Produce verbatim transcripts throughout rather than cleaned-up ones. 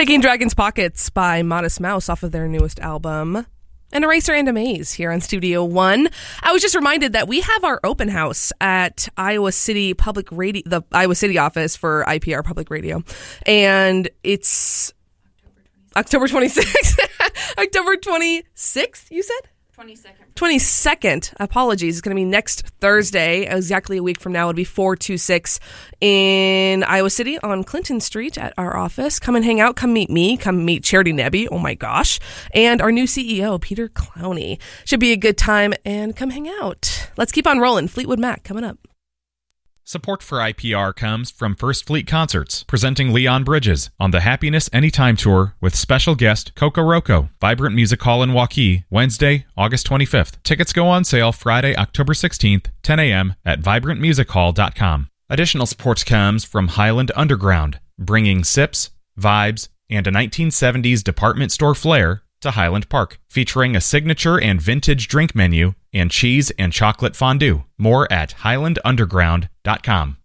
Taking Dragon's Pockets by Modest Mouse off of their newest album. And Eraser and Amaze here on Studio One. I was just reminded that we have our open house at Iowa City Public Radio, the Iowa City office for I P R Public Radio. And it's October twenty-sixth. October twenty-sixth, you said? twenty-second. twenty-second. Apologies. It's going to be next Thursday, exactly a week from now. It'll be four two six in Iowa City on Clinton Street at our office. Come and hang out. Come meet me. Come meet Charity Nebby. Oh my gosh. And our new C E O, Peter Clowney. Should be a good time, and come hang out. Let's keep on rolling. Fleetwood Mac coming up. Support for I P R comes from First Fleet Concerts, presenting Leon Bridges on the Happiness Anytime Tour with special guest Coco Roco, Vibrant Music Hall in Waukee, Wednesday, August twenty-fifth. Tickets go on sale Friday, October sixteenth, ten a.m. at vibrant music hall dot com. Additional support comes from Highland Underground, bringing sips, vibes, and a nineteen seventies department store flair to Highland Park, featuring a signature and vintage drink menu and cheese and chocolate fondue. More at highland underground dot com.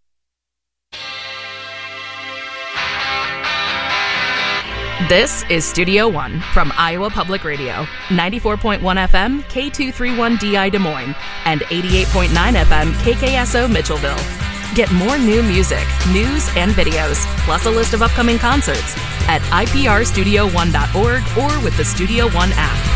This is Studio One from Iowa Public Radio, ninety-four point one F M, K two thirty-one D I Des Moines, and eighty-eight point nine F M, K K S O Mitchellville. Get more new music, news, and videos, plus a list of upcoming concerts at I P R studio one dot org or with the Studio One app.